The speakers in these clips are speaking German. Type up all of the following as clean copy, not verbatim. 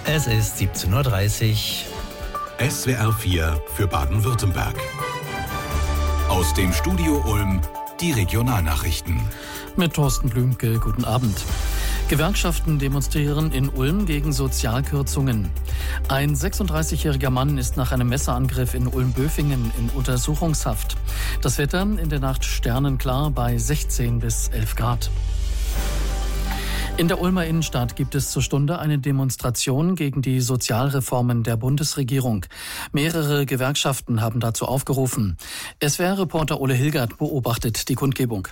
Es ist 17:30 Uhr. SWR 4 für Baden-Württemberg. Aus dem Studio Ulm die Regionalnachrichten. Mit Thorsten Blümke, guten Abend. Gewerkschaften demonstrieren in Ulm gegen Sozialkürzungen. Ein 36-jähriger Mann ist nach einem Messerangriff in Ulm-Böfingen in Untersuchungshaft. Das Wetter in der Nacht sternenklar bei 16 bis 11 Grad. In der Ulmer Innenstadt gibt es zur Stunde eine Demonstration gegen die Sozialreformen der Bundesregierung. Mehrere Gewerkschaften haben dazu aufgerufen. SWR-Reporter Ole Hilgert beobachtet die Kundgebung.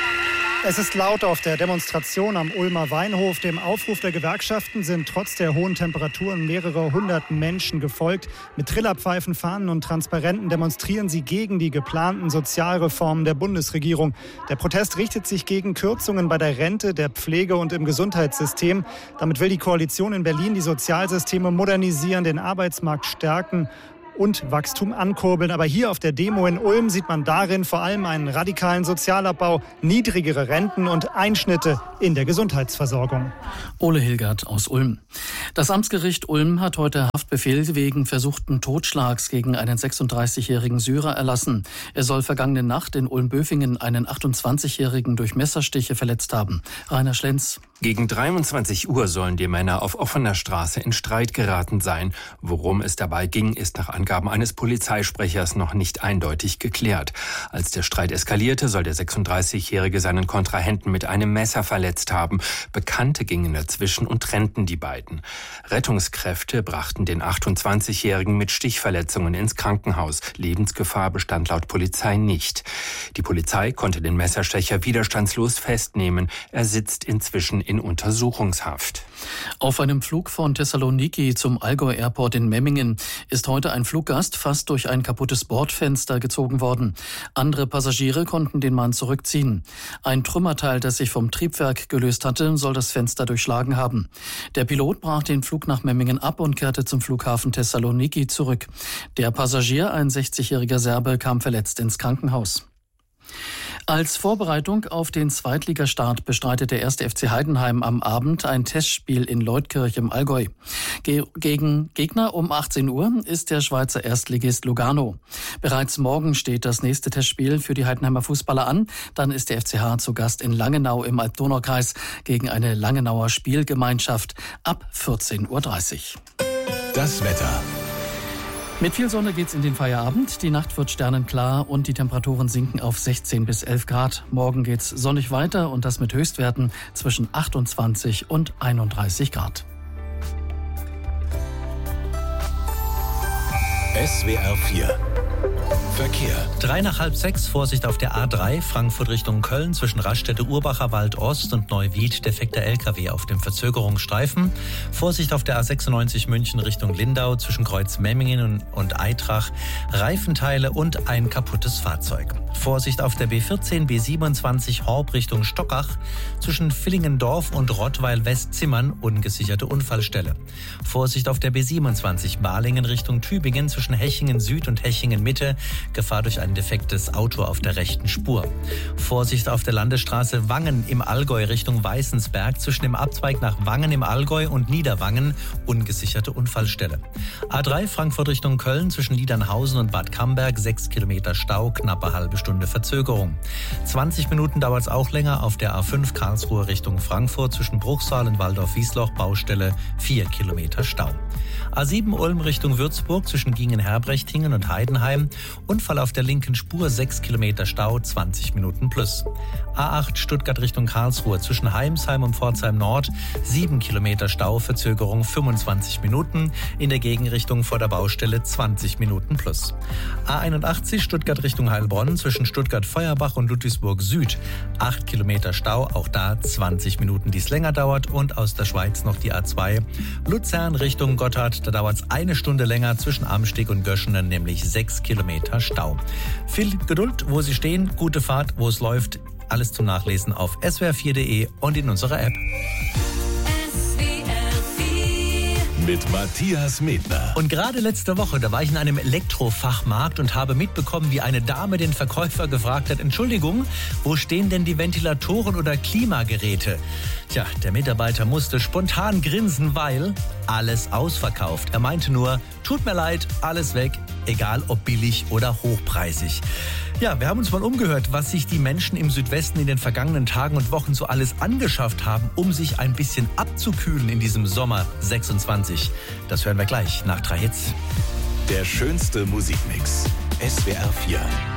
Es ist laut auf der Demonstration am Ulmer Weinhof. Dem Aufruf der Gewerkschaften sind trotz der hohen Temperaturen mehrere hundert Menschen gefolgt. Mit Trillerpfeifen, Fahnen und Transparenten demonstrieren sie gegen die geplanten Sozialreformen der Bundesregierung. Der Protest richtet sich gegen Kürzungen bei der Rente, der Pflege und im Gesundheitssystem. Damit will die Koalition in Berlin die Sozialsysteme modernisieren, den Arbeitsmarkt stärken und Wachstum ankurbeln. Aber hier auf der Demo in Ulm sieht man darin vor allem einen radikalen Sozialabbau, niedrigere Renten und Einschnitte in der Gesundheitsversorgung. Ole Hilgert aus Ulm. Das Amtsgericht Ulm hat heute Haftbefehl wegen versuchten Totschlags gegen einen 36-jährigen Syrer erlassen. Er soll vergangene Nacht in Ulm-Böfingen einen 28-jährigen durch Messerstiche verletzt haben. Rainer Schlenz. Gegen 23 Uhr sollen die Männer auf offener Straße in Streit geraten sein. Worum es dabei ging, ist nach Angaben eines Polizeisprechers noch nicht eindeutig geklärt. Als der Streit eskalierte, soll der 36-Jährige seinen Kontrahenten mit einem Messer verletzt haben. Bekannte gingen dazwischen und trennten die beiden. Rettungskräfte brachten den 28-Jährigen mit Stichverletzungen ins Krankenhaus. Lebensgefahr bestand laut Polizei nicht. Die Polizei konnte den Messerstecher widerstandslos festnehmen. Er sitzt inzwischen in Untersuchungshaft. Auf einem Flug von Thessaloniki zum Allgäu Airport in Memmingen ist heute ein Fluggast fast durch ein kaputtes Bordfenster gezogen worden. Andere Passagiere konnten den Mann zurückziehen. Ein Trümmerteil, das sich vom Triebwerk gelöst hatte, soll das Fenster durchschlagen haben. Der Pilot brach den Flug nach Memmingen ab und kehrte zum Flughafen Thessaloniki zurück. Der Passagier, ein 60-jähriger Serbe, kam verletzt ins Krankenhaus. Als Vorbereitung auf den Zweitligastart bestreitet der 1. FC Heidenheim am Abend ein Testspiel in Leutkirch im Allgäu. Gegen Gegner um 18 Uhr ist der Schweizer Erstligist Lugano. Bereits morgen steht das nächste Testspiel für die Heidenheimer Fußballer an. Dann ist der FCH zu Gast in Langenau im Alb-Donau-Kreis gegen eine Langenauer Spielgemeinschaft ab 14:30 Uhr. Das Wetter. Mit viel Sonne geht's in den Feierabend. Die Nacht wird sternenklar und die Temperaturen sinken auf 16 bis 11 Grad. Morgen geht's sonnig weiter und das mit Höchstwerten zwischen 28 und 31 Grad. SWR 4 Verkehr. 5:03, Vorsicht auf der A3, Frankfurt Richtung Köln, zwischen Raststätte Urbacher Wald Ost und Neuwied, defekter LKW auf dem Verzögerungsstreifen. Vorsicht auf der A96 München Richtung Lindau, zwischen Kreuz Memmingen und Eitrach, Reifenteile und ein kaputtes Fahrzeug. Vorsicht auf der B14, B27 Horb Richtung Stockach, zwischen Villingendorf und Rottweil-West-Zimmern, ungesicherte Unfallstelle. Vorsicht auf der B27 Balingen Richtung Tübingen, zwischen Hechingen Süd und Hechingen Mitte, Gefahr durch ein defektes Auto auf der rechten Spur. Vorsicht auf der Landesstraße Wangen im Allgäu Richtung Weißensberg, zwischen dem Abzweig nach Wangen im Allgäu und Niederwangen, ungesicherte Unfallstelle. A3 Frankfurt Richtung Köln, zwischen Liedernhausen und Bad Camberg, 6 Kilometer Stau, knappe halbe Stunde Verzögerung. 20 Minuten dauert es auch länger auf der A5 Karlsruhe Richtung Frankfurt, zwischen Bruchsal und Waldorf-Wiesloch, Baustelle, 4 Kilometer Stau. A7 Ulm Richtung Würzburg, zwischen Gingen-Herbrechtingen und Heidenheim, Unfall auf der linken Spur, 6 Kilometer Stau, 20 Minuten plus. A8 Stuttgart Richtung Karlsruhe, zwischen Heimsheim und Pforzheim Nord, 7 Kilometer Stau, Verzögerung 25 Minuten, in der Gegenrichtung vor der Baustelle 20 Minuten plus. A81 Stuttgart Richtung Heilbronn, zwischen Stuttgart-Feuerbach und Ludwigsburg Süd, 8 Kilometer Stau, auch da 20 Minuten, die es länger dauert. Und aus der Schweiz noch die A2 Luzern Richtung Gotthard, da dauert es eine Stunde länger, zwischen Amsteg und Göschenen, nämlich 6 Kilometer Stau. Viel Geduld, wo Sie stehen, gute Fahrt, wo es läuft. Alles zum Nachlesen auf swr4.de und in unserer App. Mit Matthias Medner. Und gerade letzte Woche, da war ich in einem Elektrofachmarkt und habe mitbekommen, wie eine Dame den Verkäufer gefragt hat: Entschuldigung, wo stehen denn die Ventilatoren oder Klimageräte? Tja, der Mitarbeiter musste spontan grinsen, weil alles ausverkauft. Er meinte nur, tut mir leid, alles weg, egal ob billig oder hochpreisig. Ja, wir haben uns mal umgehört, was sich die Menschen im Südwesten in den vergangenen Tagen und Wochen so alles angeschafft haben, um sich ein bisschen abzukühlen in diesem Sommer 26. Das hören wir gleich nach 3 Hits. Der schönste Musikmix. SWR 4.